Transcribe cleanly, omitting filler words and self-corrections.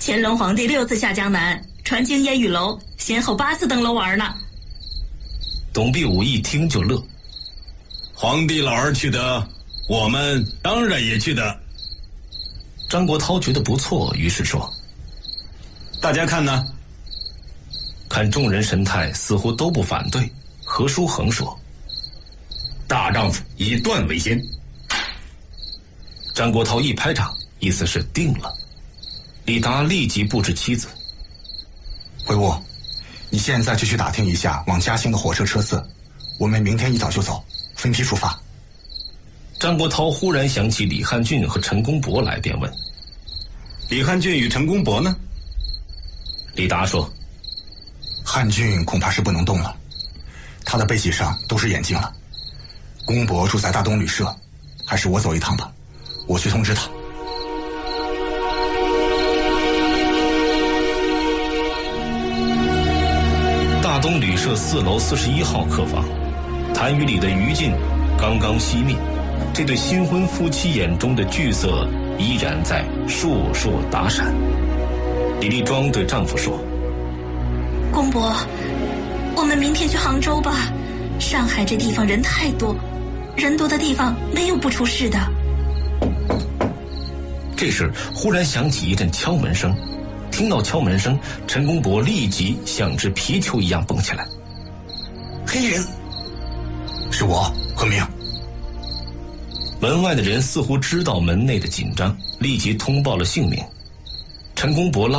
乾隆皇帝6次下江南，传经烟雨楼，先后8次登楼玩呢。 董必武一听就乐， 皇帝老儿去的，我们当然也去的。 张国焘觉得不错，于是说： 大家看呢？ 看众人神态似乎都不反对，何书衡说： 大丈夫以断为先。 张国焘一拍掌，意思是定了。李达立即布置妻子： 回屋，你现在就去打听一下往嘉兴的火车车次，我们明天一早就走，分批出发。 张国焘忽然想起李汉俊和陈公博来，便问： 李汉俊与陈公博呢？ 李达说： 汉俊恐怕是不能动了，他的背脊上都是眼睛了。公博住在大东旅社，还是我走一趟吧，我去通知他。 大东旅社4楼41号客房，痰盂里的余烬刚刚熄灭，这对新婚夫妻眼中的惧色依然在烁烁打闪。李丽庄对丈夫说： 公伯，我们明天去杭州吧，上海这地方人太多，人多的地方没有不出事的。 这时忽然响起一阵敲门声，听到敲门声，陈公博立即像只皮球一样蹦起来。 黑人，是我何明。 门外的人似乎知道门内的紧张，立即通报了姓名。陈公博拉